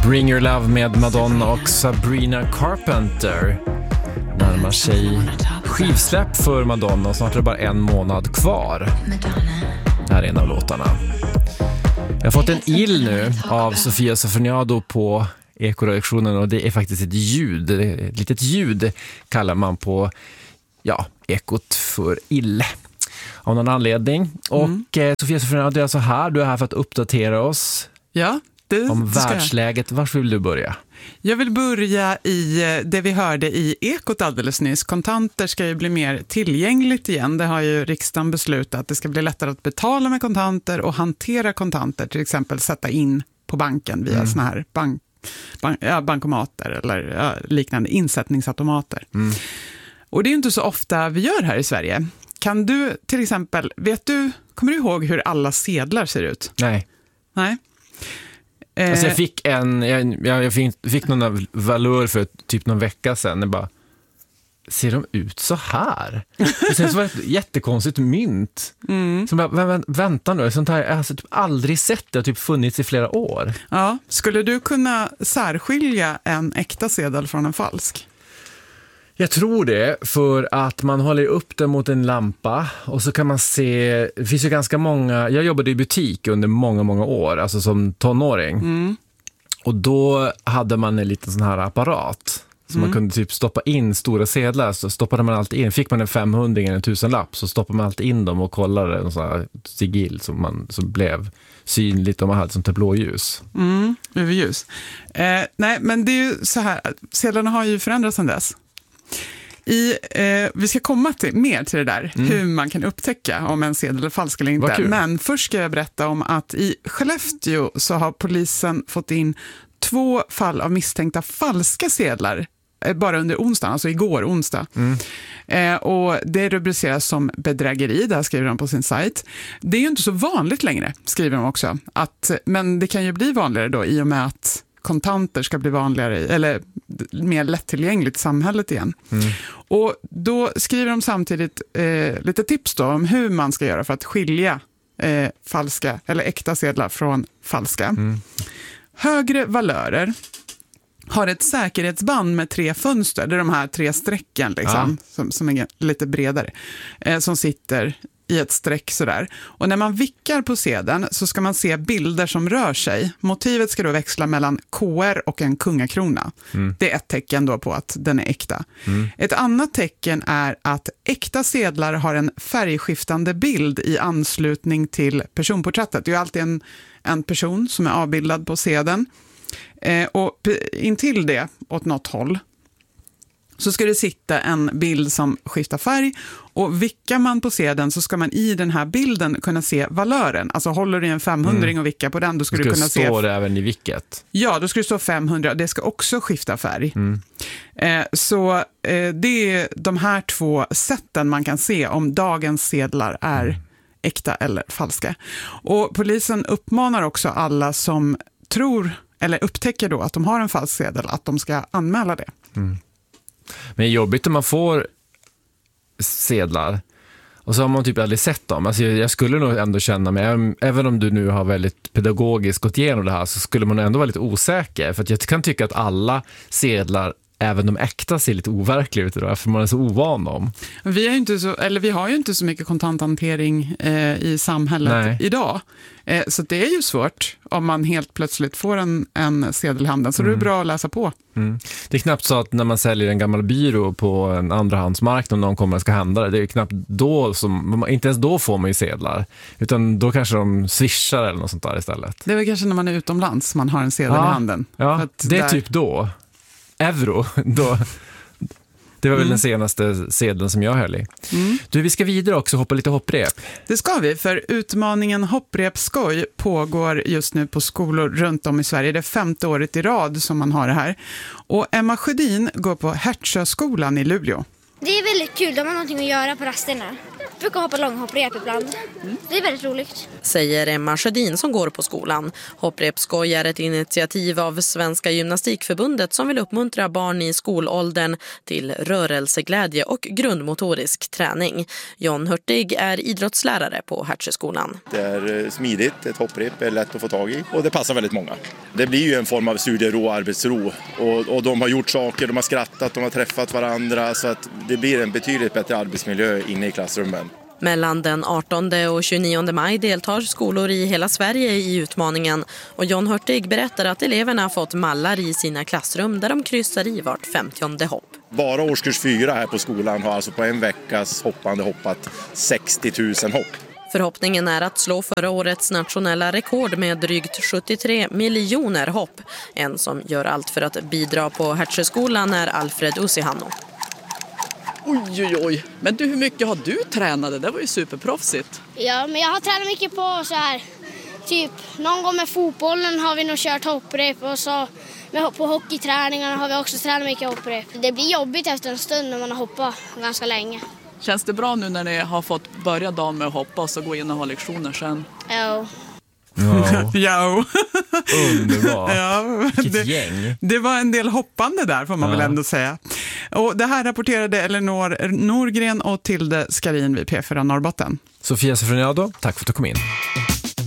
Bring Your Love med Madonna och Sabrina Carpenter. Närmar sig skivsläpp för Madonna och snart är det bara en månad kvar. Det här är en av låtarna. Jag har fått en ill nu av Sofia Sofoniado på Ekoredaktionen och det är faktiskt ett ljud. Ett litet ljud kallar man på ekot för ille. Av någon anledning. Och Sofia Sofoniado är alltså här. Du är här för att uppdatera oss. Ja. Om världsläget. Var vill du börja? Jag vill börja i det vi hörde i Ekot alldeles nyss. Kontanter ska ju bli mer tillgängligt igen. Det har ju riksdagen beslutat att det ska bli lättare att betala med kontanter och hantera kontanter. Till exempel sätta in på banken via såna här bankomater eller liknande insättningsautomater. Och det är ju inte så ofta vi gör här i Sverige. Kan du till exempel, kommer du ihåg hur alla sedlar ser ut? Nej. Alltså jag fick någon valör för typ någon vecka sedan. Jag bara, ser de ut så här? Det känns som ett jättekonstigt mynt. Så bara, vänta nu, sånt här jag har alltså typ aldrig sett. Det har typ funnits i flera år. Ja, skulle du kunna särskilja en äkta sedel från en falsk? Jag tror det, för att man håller upp den mot en lampa och så kan man se, det finns ju ganska många, jag jobbade i butik under många år, alltså som tonåring. Och då hade man en liten sån här apparat så man kunde typ stoppa in stora sedlar, så stoppade man alltid in, fick man en 500 eller en 1000-lapp så stoppade man alltid in dem och kollade en sån här sigill som blev synligt om man hade sånt här blåljus. UV-ljus. Nej, men det är ju så här, sedlarna har ju förändrats sedan dess. Vi ska komma mer till det där, hur man kan upptäcka om en sedel är falsk eller inte. Men först ska jag berätta om att i Skellefteå så har polisen fått in 2 fall av misstänkta falska sedlar bara under onsdagen, alltså igår onsdag. Och det rubriceras som bedrägeri, där skriver de på sin sajt. Det är ju inte så vanligt längre, skriver de också. Men det kan ju bli vanligare då i och med att kontanter ska bli vanligare eller mer lättillgängligt i samhället igen. Och då skriver de samtidigt lite tips då om hur man ska göra för att skilja falska eller äkta sedlar från falska. Högre valörer har ett säkerhetsband med 3 fönster. Det är de här 3 strecken liksom, som är lite bredare, som sitter i ett streck sådär. Och när man vickar på sedeln så ska man se bilder som rör sig. Motivet ska då växla mellan KR och en kungakrona. Det är ett tecken då på att den är äkta. Ett annat tecken är att äkta sedlar har en färgskiftande bild i anslutning till personporträttet. Det är ju alltid en person som är avbildad på sedeln. Och intill det, åt något håll, så ska det sitta en bild som skiftar färg, och vickar man på sedeln så ska man i den här bilden kunna se valören. Alltså håller du en 500 och vickar på den, då ska du kunna se... Står det även i vicket? Ja, då ska det stå 500, det ska också skifta färg. Så det är de här 2 sätten man kan se om dagens sedlar är äkta eller falska. Och polisen uppmanar också alla som tror eller upptäcker då att de har en falsk sedel att de ska anmäla det. Men det är jobbigt om man får sedlar och så har man typ aldrig sett dem. Alltså jag skulle nog ändå känna mig, även om du nu har väldigt pedagogiskt gått igenom det här, så skulle man ändå vara lite osäker. För att jag kan tycka att alla sedlar, även de äkta, ser lite overkliga ut idag, för man är så ovan dem. Vi har ju inte så mycket kontanthantering i samhället idag. Så det är ju svårt om man helt plötsligt får en sedel i handen. Så det är bra att läsa på. Det är knappt så att när man säljer en gammal byrå på en andrahandsmarknad, någon kommer och ska handla det är knappt då inte ens då får man ju sedlar. Utan då kanske de swishar eller något sånt där istället. Det är väl kanske när man är utomlands man har en sedel i handen. Ja, det är typ då. Euro, då. Det var väl den senaste sedeln som jag höll i. Du, vi ska vidare också hoppa lite hopprep. Det ska vi, för utmaningen hopprepskoj pågår just nu på skolor runt om i Sverige. Det är 5:e året i rad som man har det här. Och Emma Sjödin går på Hertsöskolan i Luleå. Det är väldigt kul, de har någonting att göra på rasterna. Jag brukar hoppa långhopprep ibland. Det är väldigt roligt. Säger Emma Sjödin som går på skolan. Hopprepskoj är ett initiativ av Svenska gymnastikförbundet som vill uppmuntra barn i skolåldern till rörelseglädje och grundmotorisk träning. John Hurtig är idrottslärare på Hertsöskolan. Det är smidigt, ett hopprep är lätt att få tag i och det passar väldigt många. Det blir ju en form av studiero och arbetsro. Och de har gjort saker, de har skrattat, de har träffat varandra. Så att det blir en betydligt bättre arbetsmiljö inne i klassrummen. Mellan den 18 och 29 maj deltar skolor i hela Sverige i utmaningen. Och John Hurtig berättar att eleverna har fått mallar i sina klassrum där de kryssar i vart 50:e hopp. Bara årskurs 4 här på skolan har alltså på en veckas hoppande hoppat 60 000 hopp. Förhoppningen är att slå förra årets nationella rekord med drygt 73 miljoner hopp. En som gör allt för att bidra på Hertsöskolan är Alfred Usihano. Oj. Men du, hur mycket har du tränat? Det var ju superproffsigt. Ja, men jag har tränat mycket på så här, typ någon gång med fotbollen har vi nog kört hopprep och så på hockeyträningarna har vi också tränat mycket hopprep. Det blir jobbigt efter en stund när man har hoppat ganska länge. Känns det bra nu när ni har fått börja dagen med att hoppa och så gå in och ha lektioner sen? Ja. Ja. Underbart. Ja, Vilket gäng. Det var en del hoppande där får man väl ändå säga. Och det här rapporterade Elinor Norgren och Tilde Skarin vid P4 Norrbotten. Sofia Sofroniado, tack för att du kom in.